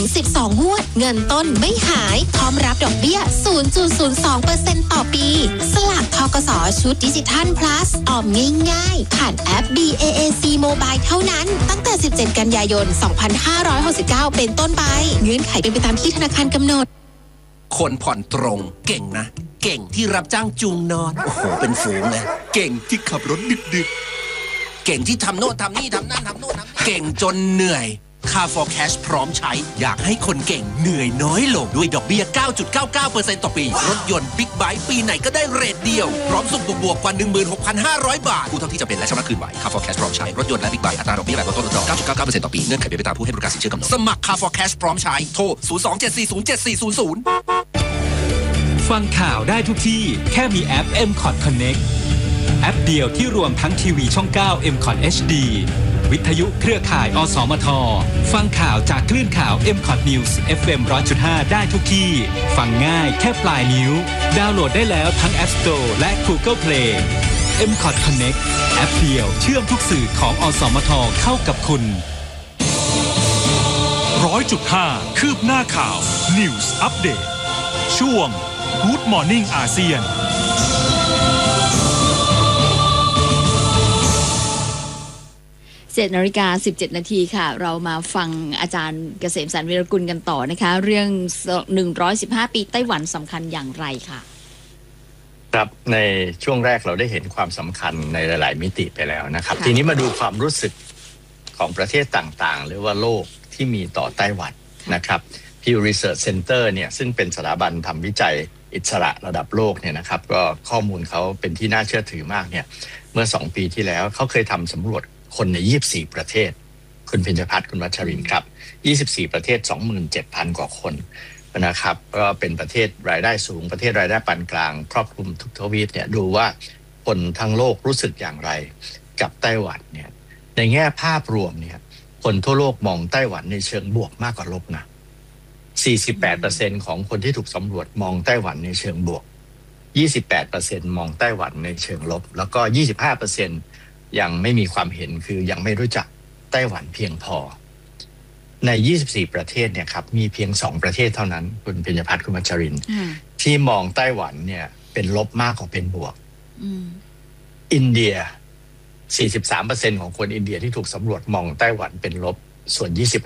12 งวดเงินต้นไม่หายพร้อมรับดอกเบี้ย 0.02% ต่อปีสลากธกส.ชุดดิจิทัล plus ออมง่ายๆผ่านแอป BAAC Mobile เท่านั้นตั้งแต่ 17 กันยายน 2569 เป็นต้นไปเงื่อนไขเป็นไปตามที่ธนาคารกำหนดคนผ่อนตรงเก่งนะเก่งที่รับจ้างจูงนอนโอ้โหเป็นฝูงเลยเก่งที่ขับรถดึกๆเก่งที่ทำโน่นทำนี่ทำนั่นทำโน่นทำเก่งจนเหนื่อยCar for Cash พร้อมใช้อยากให้คนเก่งเหนื่อยน้อยลงด้วยดอกเบี้ย 9.99% ต่อปีรถยนต์บิ๊กไบค์ปีไหนก็ได้เรทเดียวพร้อมส่งบวกกว่า 16,500 บาทกู้เท่าที่จะเป็นและชำระคืนไหว Car for Cash พร้อมใช้รถยนต์และบิ๊กไบค์อัตราดอกเบี้ยแบบลดต้นลดดอก 9.99% ต่อปีเงื่อนไขเป็นไปตามผู้ให้บริการสินเชื่อกำหนดสมัคร Car for Cash พร้อมใช้โทร 027407400 ฟังข่าวได้ทุกที่แค่มีแอป MCOT Connect แอปเดียวที่รวมทั้งทีวีช่อง 9 MCOT HDวิทยุเครือข่ายอสมทฟังข่าวจากคลื่นข่าว MCOT News FM 100.5 ได้ทุกที่ฟังง่ายแค่ปลายนิ้วดาวน์โหลดได้แล้วทั้ง App Store และ Google Play MCOT Connect แอปเดียวเชื่อมทุกสื่อของอสมทเข้ากับคุณ 100.5 คืบหน้าข่าว News Update ช่วง Good Morning อาเซียน 7:17 นาทีค่ะเรามาฟังอาจารย์เกษมสรรวีรกุลกันต่อนะคะเรื่อง115 ปีไต้หวันสำคัญอย่างไรค่ะครับในช่วงแรกเราได้เห็นความสำคัญในหลายๆมิติไปแล้วนะครับทีนี้มาดูความรู้สึกของประเทศต่างๆหรือว่าโลกที่มีต่อไต้หวันนะครับ Pew Research Center เนี่ยซึ่งเป็นสถาบันทำวิจัยอิสระระดับโลกเนี่ยนะครับก็ข้อมูลเขาเป็นที่น่าเชื่อถือมากเนี่ยเมื่อ2 ปีที่แล้วเขาเคยทำสำรวจคนใน24ประเทศคุณเพ็ญพัฒน์คุณวัชรินทร์ครับ24ประเทศ 27,000 กว่าคนนะครับก็เป็นประเทศรายได้สูงประเทศรายได้ปานกลางครอบคลุมทุกทวีปเนี่ยดูว่าคนทั้งโลกรู้สึกอย่างไรกับไต้หวันเนี่ยในแง่ภาพรวมเนี่ยคนทั่วโลกมองไต้หวันในเชิงบวกมากกว่าลบนะ 48% ของคนที่ถูกสำรวจมองไต้หวันในเชิงบวก 28% มองไต้หวันในเชิงลบแล้วก็ 25%ยังไม่มีความเห็นคือยังไม่รู้จักไต้หวันเพียงพอใน24ประเทศเนี่ยครับมีเพียง2ประเทศเท่านั้นคุณเพ็ญพัฒน์คุณวัชรินทร์ที่มองไต้หวันเนี่ยเป็นลบมากกว่าเป็นบวกอินเดีย 43% ของคนอินเดียที่ถูกสำรวจมองไต้หวันเป็นลบส่วน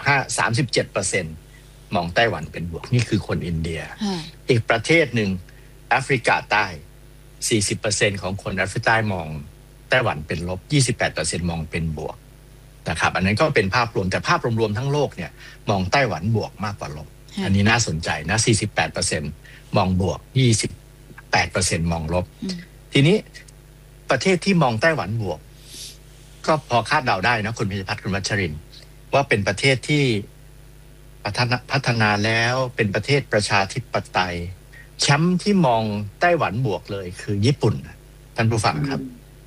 37% มองไต้หวันเป็นบวกนี่คือคนอินเดียอีกประเทศหนึ่งแอฟริกาใต้ 40% ของคนแอฟริกาใต้มองไต้หวันเป็นลบ 28% มองเป็นบวกนะครับอันนั้นก็เป็นภาพรวมแต่ภาพรวมๆทั้งโลกเนี่ยมองไต้หวันบวกมากกว่าลบอันนี้น่าสนใจนะ 48% มองบวก 28% มองลบทีนี้ประเทศที่มองไต้หวันบวกก็พอคาดเดาได้นะคุณพิพัฒน์คุณวัชรินทร์ว่าเป็นประเทศที่พัฒนาแล้วเป็นประเทศประชาธิปไตยแชมป์ที่มองไต้หวันบวกเลยคือญี่ปุ่นท่านผู้ฟังครับ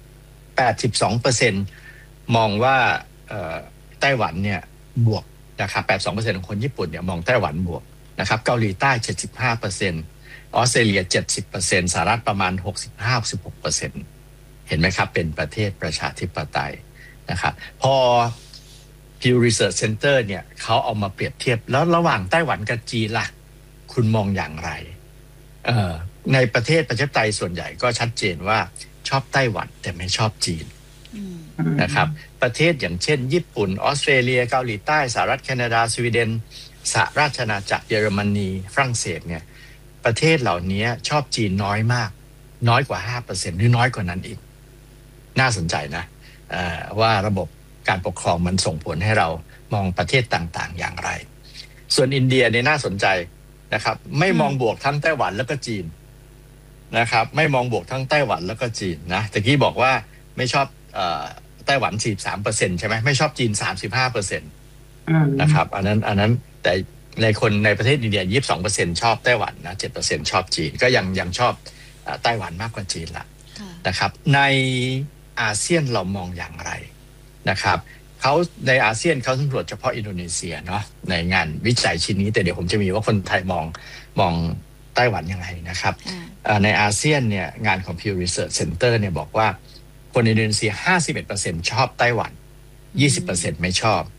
82% มองว่าไต้หวันเนี่ยบวกนะครับ 82% ของคนญี่ปุ่นเนี่ยมองไต้หวันบวกนะครับเกาหลีใต้ 75% ออสเตรเลีย 70% สหรัฐประมาณ 65-66% เห็นไหมครับเป็นประเทศประชาธิปไตยนะครับพอ Pew Research Center เนี่ยเขาเอามาเปรียบเทียบแล้วระหว่างไต้หวันกับจีนล่ะคุณมองอย่างไรในประเทศประชาธิปไตยส่วนใหญ่ก็ชัดเจนว่าชอบไต้หวันแต่ไม่ชอบจีนนะครับประเทศอย่างเช่นญี่ปุ่นออสเตรเลียเกาหลีใต้สหรัฐแคนาดาสวีเดนสหราชอาณาจักรเยอรมนีฝรั่งเศสเนี่ยประเทศเหล่านี้ชอบจีนน้อยมากน้อยกว่า 5% หรือน้อยกว่านั้นอีกน่าสนใจนะว่าระบบการปกครองมันส่งผลให้เรามองประเทศต่างๆอย่างไรส่วนอินเดียเนี่ยน่าสนใจนะครับไม่มองบวกทั้งไต้หวันแล้วก็จีนนะครับไม่มองบวกทั้งไต้หวันแล้วก็จีนนะตะกี้บอกว่าไม่ชอบไต้หวัน 43% ใช่ไหมไม่ชอบจีน 35% นะครับอันนั้นแต่ในคนในประเทศอินเดีย 22% ชอบไต้หวันนะ 7% ชอบจีนก็ยังชอบไต้หวันมากกว่าจีนละนะครับในอาเซียนเรามองอย่างไรนะครับเขาในอาเซียนเขาสำรวจเฉพาะอินโดนีเซียเนาะในงานวิจัยชิ้นนี้แต่เดี๋ยวผมจะมีว่าคนไทยมองไต้หวันยังไงนะครับในอาเซียนเนี่ยงานของ Pew Research Center เนี่ยบอกว่าคนอินโดนีเซีย 51% ชอบไต้หวัน 20% ไม่ชอบ